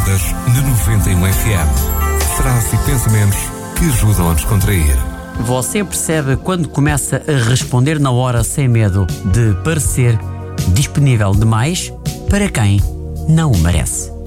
Descontraídas na 91 FM. Frases e pensamentos que ajudam a descontrair. Você percebe quando começa a responder na hora sem medo de parecer disponível demais para quem não o merece.